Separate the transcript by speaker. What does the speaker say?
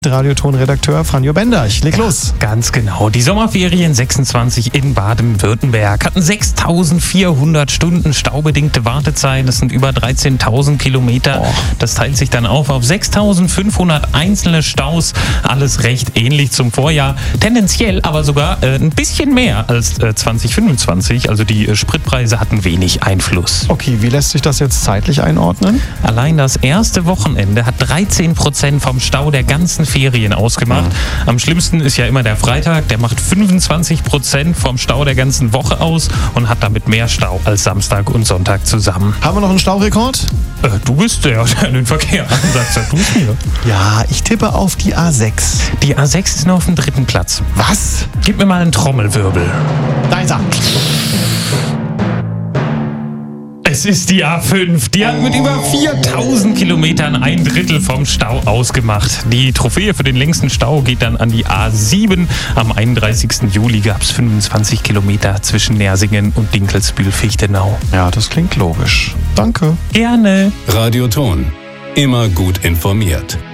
Speaker 1: Radioton-Redakteur Franjo Benderch. Leg los.
Speaker 2: Ganz genau. Die Sommerferien 26 in Baden-Württemberg hatten 6.400 Stunden staubedingte Wartezeit. Das sind über 13.000 Kilometer. Das teilt sich dann auf 6.500 einzelne Staus. Alles recht ähnlich zum Vorjahr. Tendenziell aber sogar ein bisschen mehr als 2025. Also die Spritpreise hatten wenig Einfluss.
Speaker 1: Okay, wie lässt sich das jetzt zeitlich einordnen?
Speaker 2: Allein das erste Wochenende hat 13% vom Stau der ganzen Ferien ausgemacht. Am schlimmsten ist ja immer der Freitag, der macht 25% vom Stau der ganzen Woche aus und hat damit mehr Stau als Samstag und Sonntag zusammen.
Speaker 1: Haben wir noch einen Staurekord?
Speaker 2: Du bist der den Verkehr ansagt, sag du es mir.
Speaker 1: Ja, ich tippe auf die A6.
Speaker 2: Die A6 ist nur auf dem 3. Platz.
Speaker 1: Was?
Speaker 2: Gib mir mal einen Trommelwirbel.
Speaker 1: Da ist er.
Speaker 2: Es ist die A5. Die hat mit über 4.000 Kilometern ein Drittel vom Stau ausgemacht. Die Trophäe für den längsten Stau geht dann an die A7. Am 31. Juli gab es 25 Kilometer zwischen Nersingen und Dinkelsbühl-Fichtenau.
Speaker 1: Ja, das klingt logisch. Danke.
Speaker 2: Gerne.
Speaker 3: Radioton. Immer gut informiert.